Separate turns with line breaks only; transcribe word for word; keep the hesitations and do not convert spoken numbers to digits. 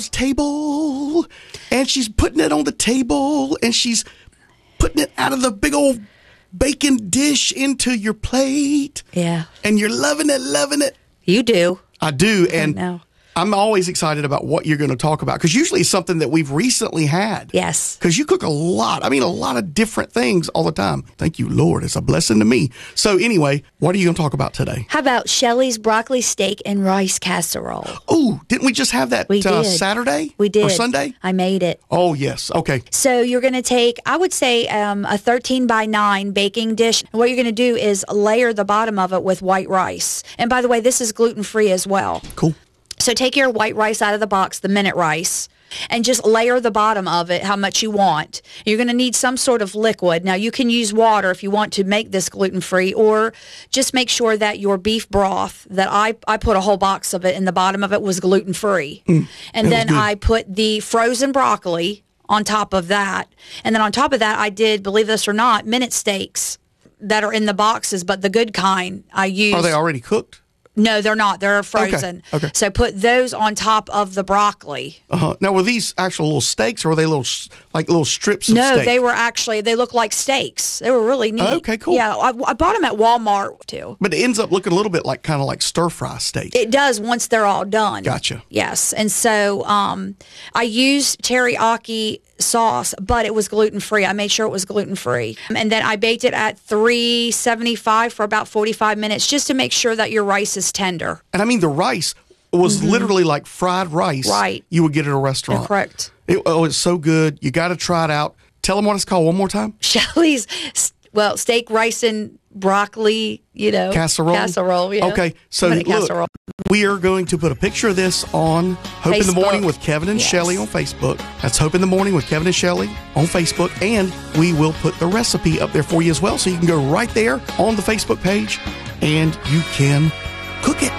table, and she's putting it on the table, and she's putting it out of the big old bacon dish into your plate.
Yeah.
And you're loving it, loving it.
You do.
I do. And
know.
I'm always excited about what you're going to talk about, because usually it's something that we've recently had.
Yes.
Because you cook a lot. I mean, a lot of different things all the time. Thank you, Lord. It's a blessing to me. So anyway, what are you going to talk about today?
How about Shelley's broccoli steak and rice casserole?
Oh, didn't we just have that
We
uh,
did.
Saturday?
We did.
Or Sunday?
I made it.
Oh, yes. Okay.
So you're going to take, I would say, um, a thirteen by nine baking dish. And what you're going to do is layer the bottom of it with white rice. And by the way, this is gluten-free as well.
Cool.
So take your white rice out of the box, the minute rice, and just layer the bottom of it how much you want. You're going to need some sort of liquid. Now, you can use water if you want to make this gluten-free, or just make sure that your beef broth, that I, I put a whole box of it, and the bottom of it was gluten-free. Mm, and then I put the frozen broccoli on top of that. And then on top of that, I did, believe this or not, minute steaks that are in the boxes, but the good kind I used.
Are they already cooked?
No, they're not. They're frozen.
Okay, okay.
So put those on top of the broccoli.
Uh-huh. Now, were these actual little steaks, or were they little, like little strips of
no,
steak?
they were actually, they look like steaks. They were really neat.
Okay, cool.
Yeah, I, I bought them at Walmart, too.
But it ends up looking a little bit like, kind of like stir-fry steak.
It does once they're all done.
Gotcha.
Yes. And so um, I used teriyaki sauce, but it was gluten-free. I made sure it was gluten-free. And then I baked it at three seventy-five for about forty-five minutes, just to make sure that your rice is tender.
And I mean, the rice was mm-hmm. literally like fried rice.
Right.
You would get at a restaurant.
Yeah, correct.
It, oh, it's so good. You got to try it out. Tell them what it's called one more time.
Shelley's, well, steak, rice, and broccoli, you know.
Casserole?
Casserole, yeah.
Okay, so look,
casserole.
we are going to put a picture of this on Hope
Facebook.
in the Morning with Kevin and
Yes.
Shelley on Facebook. That's Hope in the Morning with Kevin and Shelley on Facebook. And we will put the recipe up there for you as well. So you can go right there on the Facebook page and you can cook it.